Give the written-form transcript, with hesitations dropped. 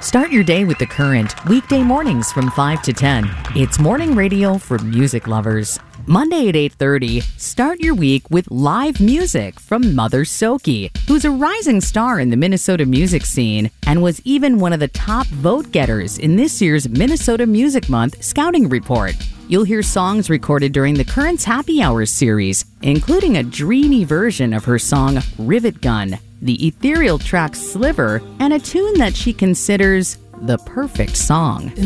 Start your day with The Current, weekday mornings from 5 to 10. It's morning radio for music lovers. Monday at 8:30, start your week with live music from Mother Soki, who's a rising star in the Minnesota music scene and was even one of the top vote getters in this year's Minnesota Music Month Scouting Report. You'll hear songs recorded during the Current's Happy Hours series, including a dreamy version of her song Rivet Gun, the ethereal track Sliver, and a tune that she considers the perfect song.